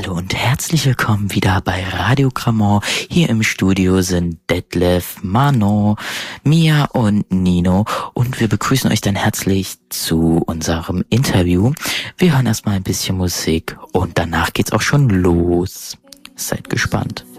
Hallo und herzlich willkommen wieder bei Radio Cremant. Hier im Studio sind Detlef, Manon, Mia und Nino und wir begrüßen euch dann herzlich zu unserem Interview. Wir hören erstmal ein bisschen Musik und danach geht's auch schon los. Seid gespannt.